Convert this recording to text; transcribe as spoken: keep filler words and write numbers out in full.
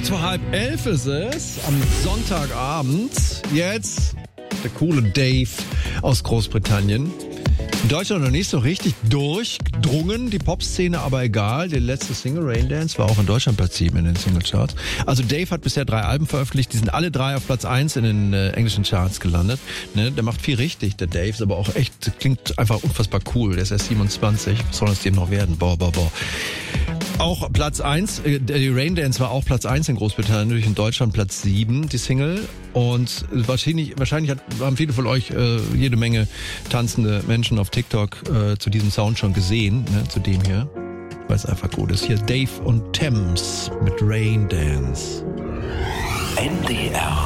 Kurz vor halb elf ist es, am Sonntagabend. Jetzt der coole Dave aus Großbritannien. In Deutschland noch nicht so richtig durchgedrungen, die Popszene aber egal. Der letzte Single, Rain Dance, war auch in Deutschland Platz sieben in den Singlecharts. Also Dave hat bisher drei Alben veröffentlicht, die sind alle drei auf Platz eins in den äh, englischen Charts gelandet. Ne? Der macht viel richtig, der Dave, ist aber auch echt, klingt einfach unfassbar cool. Der ist erst siebenundzwanzig, was soll aus dem noch werden? Boah, boah, boah. Auch Platz eins, äh, die Rain Dance war auch Platz eins in Großbritannien, natürlich in Deutschland Platz sieben, die Single. Und wahrscheinlich, wahrscheinlich hat, haben viele von euch äh, jede Menge tanzende Menschen auf TikTok äh, zu diesem Sound schon gesehen, ne, zu dem hier, weil es einfach gut ist. Hier Dave und Thames mit Rain Dance. N D R